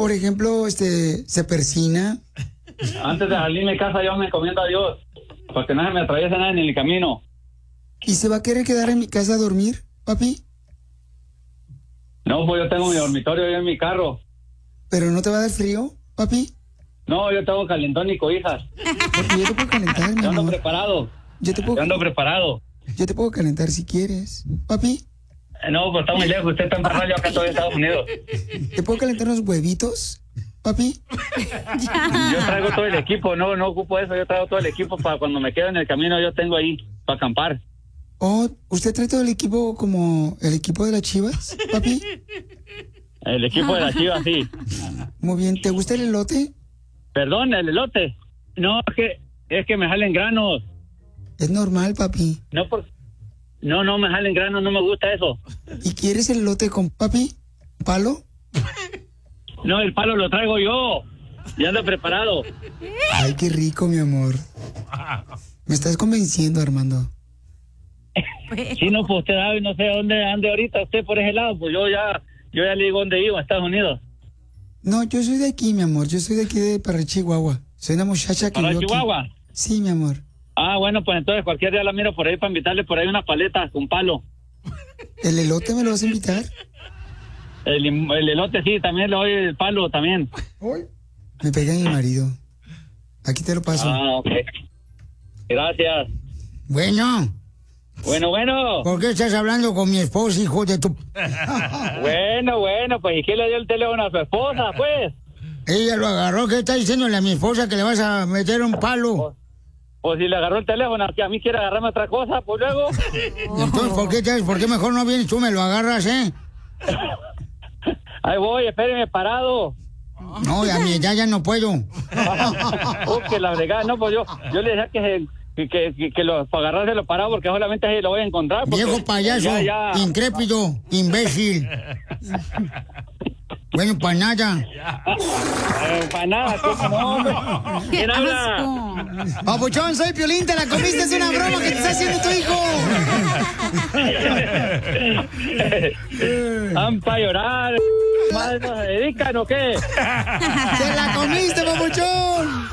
por ejemplo, se persina? Antes de salir de mi casa yo me encomiendo a Dios, para que no se me atraviese nada en el camino. ¿Y se va a querer quedar en mi casa a dormir, papi? No, pues yo tengo mi dormitorio ahí en mi carro. ¿Pero no te va a dar frío, papi? No, yo tengo calentón y cobijas. Porque yo te puedo calentar, mi Yo ando amor. preparado. Yo ando preparado. Yo te puedo calentar si quieres, papi. No, pues está muy lejos. Usted está en Parral, yo acá estoy en Estados Unidos. ¿Te puedo calentar unos huevitos, papi? Yo traigo todo el equipo, no ocupo eso. Yo traigo todo el equipo para cuando me quedo en el camino, yo tengo ahí para acampar. Oh, ¿usted trae todo el equipo como el equipo de las Chivas, papi? El equipo de las Chivas, sí. Muy bien. ¿Te gusta el elote? Perdón, el elote. No, es que me jalen granos. Es normal, papi. No me jalen granos, no me gusta eso. ¿Y quieres el elote con papi? ¿Palo? No, el palo lo traigo yo. Ya ando preparado. Ay, qué rico, mi amor. Me estás convenciendo, Armando. Sí, no, pues usted sabe, no sé dónde ande ahorita usted por ese lado. Pues yo ya le digo dónde iba, a Estados Unidos. No, yo soy de aquí, mi amor. Yo soy de aquí de Parral, Chihuahua. Soy una muchacha que ¿Para vivo Chihuahua? Aquí. Sí, mi amor. Ah, bueno, pues entonces cualquier día la miro por ahí para invitarle por ahí unas paletas con palo. ¿El elote me lo vas a invitar? El elote sí, también le doy el palo también. Me pega mi marido. Aquí te lo paso. Ah, ok. Gracias. Bueno. Bueno. ¿Por qué estás hablando con mi esposa, hijo de tu...? Bueno, pues ¿y quién le dio el teléfono a su esposa, pues? Ella lo agarró. ¿Qué está diciéndole a mi esposa que le vas a meter un palo? O si le agarró el teléfono, que a mí quiere agarrarme otra cosa, pues luego. Entonces, ¿por qué mejor no vienes tú, me lo agarras, Ahí voy, espéreme parado. No, a mi edad ya no puedo. Que la fregada, no, pues yo le decía que para agarrárselo parado porque solamente ahí lo voy a encontrar. Viejo payaso, incrépido, imbécil. Bueno, para nada. Para nada, no. ¿Quién habla? Papuchón, soy Piolín, te la comiste, es una broma que te está haciendo tu hijo. ¿Han para llorar? ¿Más no se dedican o qué? ¡Se la comiste, papuchón!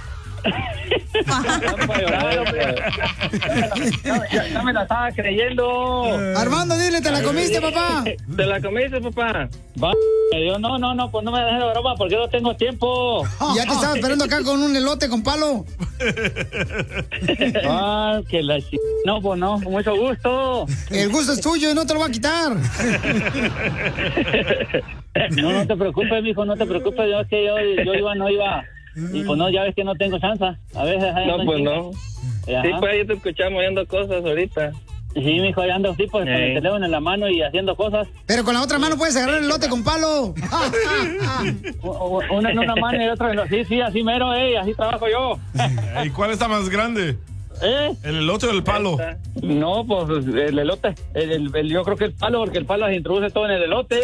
Ya me la estaba creyendo. Armando, dile, ¿te la comiste, papá? ¿Te la comiste, papá? Yo no, pues no me dejes de broma porque no tengo tiempo. Ya te estaba esperando acá con un elote con palo. Que la no, pues no, con mucho gusto. El gusto es tuyo y no te lo va a quitar. No te preocupes, mijo, no te preocupes. Yo es que yo no iba. Y pues no, ya ves que no tengo chance. A veces no, pues no. Ajá. Sí, pues ahí te escuchamos viendo cosas ahorita. Sí, mijo, ya ando así, pues con el teléfono en la mano y haciendo cosas. Pero con la otra mano puedes agarrar el elote con palo. Una en una mano y otra en la... Sí, así mero, así trabajo yo. ¿Y cuál está más grande? ¿El elote o el palo? No, pues el elote. Yo creo que el palo, porque el palo se introduce todo en el elote.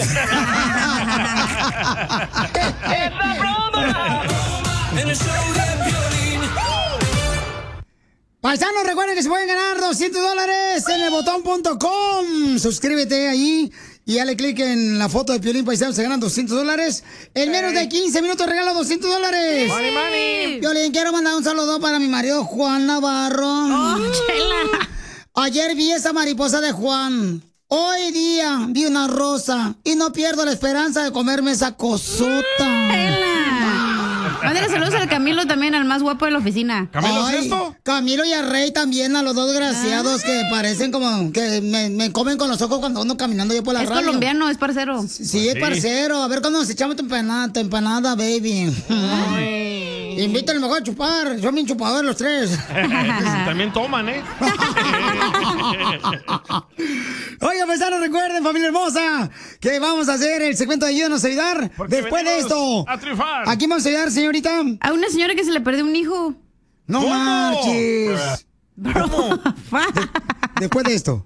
¡Esa broma! En el show de Piolín. Paisanos, recuerden que se pueden ganar $200 en elbotón.com. Suscríbete ahí y dale clic en la foto de Piolín Paisano. Se ganan $200. En menos de 15 minutos regalo $200. ¡Money! Piolín, quiero mandar un saludo para mi marido Juan Navarro. ¡Oh, chela! Ayer vi esa mariposa de Juan. Hoy día vi una rosa y no pierdo la esperanza de comerme esa cosota. Mándale saludos al Camilo también, al más guapo de la oficina. ¿Camilo es esto? Camilo y a Rey también, a los dos desgraciados que parecen como que me comen con los ojos cuando ando caminando yo por la radio. Es colombiano, es parcero. Sí, es parcero. A ver cuándo nos echamos tu empanada, baby. Invítale mejor a chupar. Son bien chupadores los tres. También toman, Oiga, paisanos, recuerden, familia hermosa, que vamos a hacer el segmento de Ayúdanos a Ayudar. Después de esto, a triunfar. ¿A quién vamos a ayudar, señorita? A una señora que se le perdió un hijo. ¡No marches! ¿Cómo? Después de esto.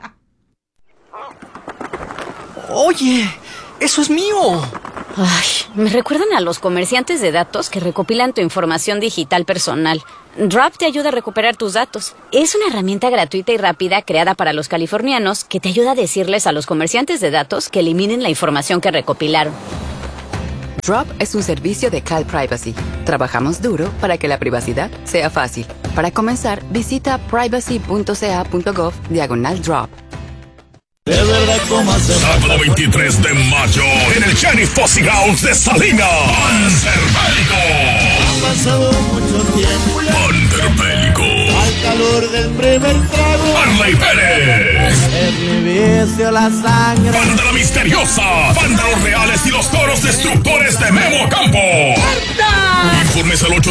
Oye, eso es mío. Ay, me recuerdan a los comerciantes de datos que recopilan tu información digital personal. Drop te ayuda a recuperar tus datos. Es una herramienta gratuita y rápida creada para los californianos que te ayuda a decirles a los comerciantes de datos que eliminen la información que recopilaron. Drop es un servicio de Cal Privacy. Trabajamos duro para que la privacidad sea fácil. Para comenzar, visita privacy.ca.gov/drop. De verdad, ¿cómo hacemos? Sábado 23 de mayo en el Jenny Fossi House de Salinas. Panterbélico. Ha pasado mucho tiempo. Panterbélico. Al calor del primer trago. Arley Pérez. En mi vicio la sangre. Banda La Misteriosa. Banda Los Reales y los Toros Destructores de Memo Campo. Informes al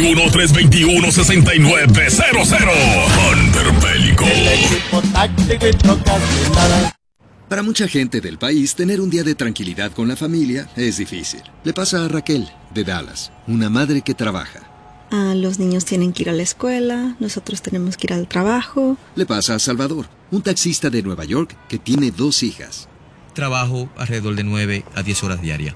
831-321-6900. Panterbélico. El equipo táctico y trocas blindadas. Para mucha gente del país, tener un día de tranquilidad con la familia es difícil. Le pasa a Raquel, de Dallas, una madre que trabaja. Los niños tienen que ir a la escuela, nosotros tenemos que ir al trabajo. Le pasa a Salvador, un taxista de Nueva York que tiene 2 hijas. Trabajo alrededor de 9 a 10 horas diarias.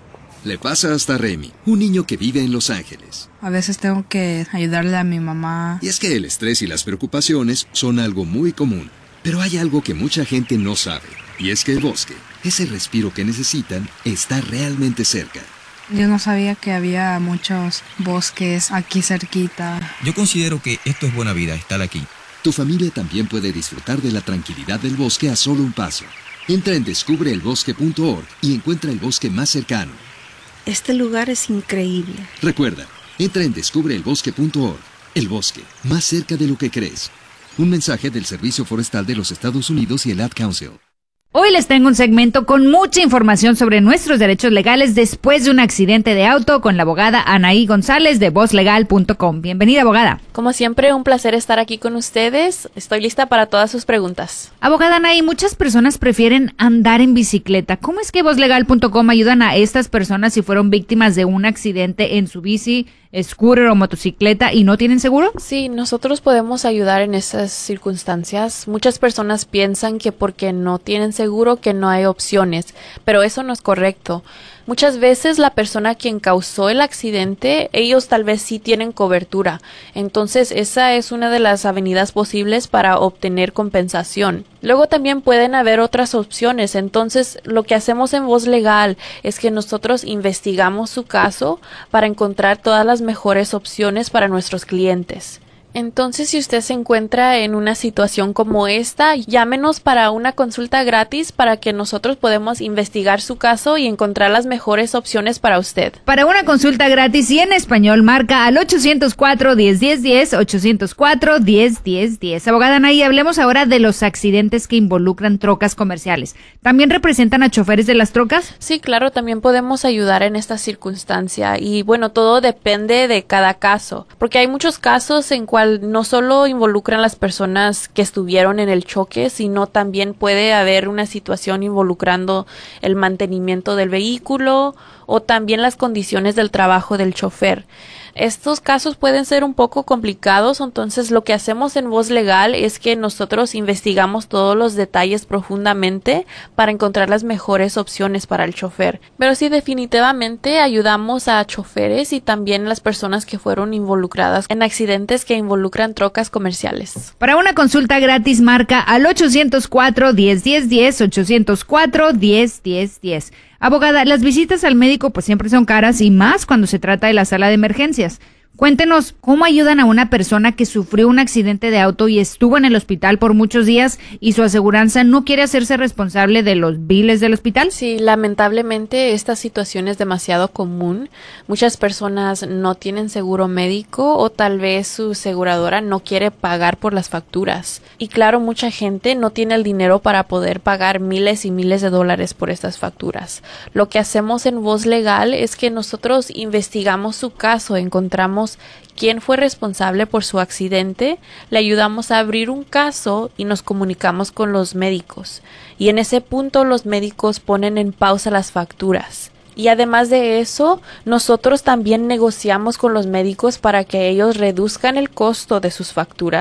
Le pasa hasta Remy, un niño que vive en Los Ángeles. A veces tengo que ayudarle a mi mamá. Y es que el estrés y las preocupaciones son algo muy común. Pero hay algo que mucha gente no sabe, y es que el bosque, ese respiro que necesitan, está realmente cerca. Yo no sabía que había muchos bosques aquí cerquita. Yo considero que esto es buena vida, estar aquí. Tu familia también puede disfrutar de la tranquilidad del bosque a solo un paso. Entra en descubreelbosque.org y encuentra el bosque más cercano. Este lugar es increíble. Recuerda, entra en descubreelbosque.org. El bosque, más cerca de lo que crees. Un mensaje del Servicio Forestal de los Estados Unidos y el Ad Council. Hoy les tengo un segmento con mucha información sobre nuestros derechos legales después de un accidente de auto con la abogada Anaí González de VozLegal.com. Bienvenida, abogada. Como siempre, un placer estar aquí con ustedes. Estoy lista para todas sus preguntas. Abogada Anaí, muchas personas prefieren andar en bicicleta. ¿Cómo es que VozLegal.com ayudan a estas personas si fueron víctimas de un accidente en su bici, scooter o motocicleta y no tienen seguro? Sí, nosotros podemos ayudar en esas circunstancias. Muchas personas piensan que porque no tienen seguro que no hay opciones, pero eso no es correcto. Muchas veces la persona quien causó el accidente, ellos tal vez sí tienen cobertura. Entonces esa es una de las avenidas posibles para obtener compensación. Luego también pueden haber otras opciones. Entonces lo que hacemos en Voz Legal es que nosotros investigamos su caso para encontrar todas las mejores opciones para nuestros clientes. Entonces, si usted se encuentra en una situación como esta, llámenos para una consulta gratis para que nosotros podamos investigar su caso y encontrar las mejores opciones para usted. Para una consulta gratis y en español, marca al 804-1010-10, 804-1010-10. Abogada Anaí, hablemos ahora de los accidentes que involucran trocas comerciales. ¿También representan a choferes de las trocas? Sí, claro, también podemos ayudar en esta circunstancia y bueno, todo depende de cada caso, porque hay muchos casos en cual no solo involucran las personas que estuvieron en el choque, sino también puede haber una situación involucrando el mantenimiento del vehículo o también las condiciones del trabajo del chofer. Estos casos pueden ser un poco complicados, entonces lo que hacemos en Voz Legal es que nosotros investigamos todos los detalles profundamente para encontrar las mejores opciones para el chofer. Pero sí, definitivamente ayudamos a choferes y también a las personas que fueron involucradas en accidentes que involucran trocas comerciales. Para una consulta gratis, marca al 804-1010-10, 804-1010-10. Abogada, las visitas al médico pues siempre son caras y más cuando se trata de la sala de emergencias. Cuéntenos, ¿cómo ayudan a una persona que sufrió un accidente de auto y estuvo en el hospital por muchos días y su aseguranza no quiere hacerse responsable de los biles del hospital? Sí, lamentablemente esta situación es demasiado común. Muchas personas no tienen seguro médico o tal vez su aseguradora no quiere pagar por las facturas. Y claro, mucha gente no tiene el dinero para poder pagar miles y miles de dólares por estas facturas. Lo que hacemos en Voz Legal es que nosotros investigamos su caso, encontramos quién fue responsable por su accidente, le ayudamos a abrir un caso y nos comunicamos con los médicos. Y en ese punto los médicos ponen en pausa las facturas. Y además de eso, nosotros también negociamos con los médicos para que ellos reduzcan el costo de sus facturas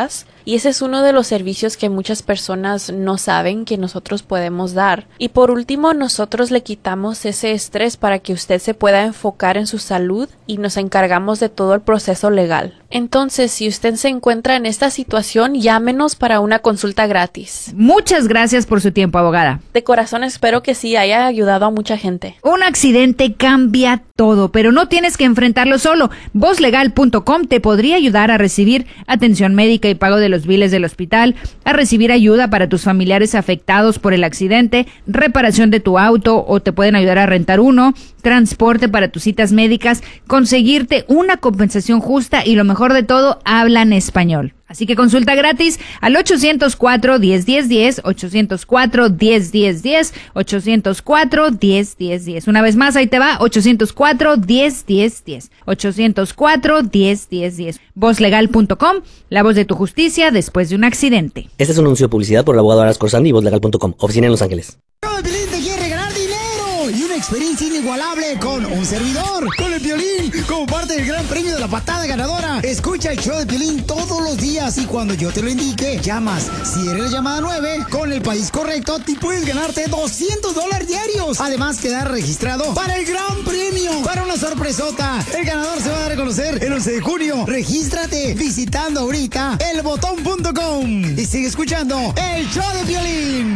Y ese es uno de los servicios que muchas personas no saben que nosotros podemos dar. Y por último, nosotros le quitamos ese estrés para que usted se pueda enfocar en su salud y nos encargamos de todo el proceso legal. Entonces, si usted se encuentra en esta situación, llámenos para una consulta gratis. Muchas gracias por su tiempo, abogada. De corazón espero que sí haya ayudado a mucha gente. Un accidente cambia todo, pero no tienes que enfrentarlo solo. VozLegal.com te podría ayudar a recibir atención médica y pago de los biles del hospital, a recibir ayuda para tus familiares afectados por el accidente, reparación de tu auto o te pueden ayudar a rentar uno, transporte para tus citas médicas, conseguirte una compensación justa y lo mejor de todo, hablan español. Así que consulta gratis al 804-1010-10, 804-1010-10, 804-1010-10. Una vez más, ahí te va, 804-1010-10, 804-1010-10. VozLegal.com, la voz de tu justicia después de un accidente. Este es un anuncio de publicidad por el abogado Aras Corsandi y VozLegal.com, oficina en Los Ángeles. Te quiere regalar dinero y una experiencia inigualable con un servidor, con el Piolín, como parte del gran premio de la patada ganadora. Escucha el show de Piolín todos los días y cuando yo te lo indique, llamas. Si eres la llamada 9, con el país correcto, te puedes ganarte $200 diarios. Además, quedar registrado para el gran premio, para una sorpresota. El ganador se va a dar a conocer el 11 de junio. Regístrate visitando ahorita elbotón.com y sigue escuchando el show de Piolín.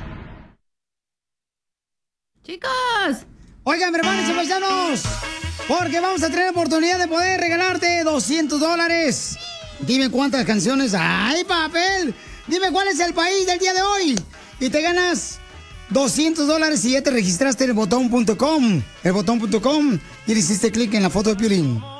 Chicos, oigan, hermanos y paisanos, porque vamos a tener la oportunidad de poder regalarte $200. Dime cuántas canciones hay, papel. Dime cuál es el país del día de hoy. Y te ganas $200 si ya te registraste en elbotón.com. Elbotón.com y le hiciste clic en la foto de Piolín.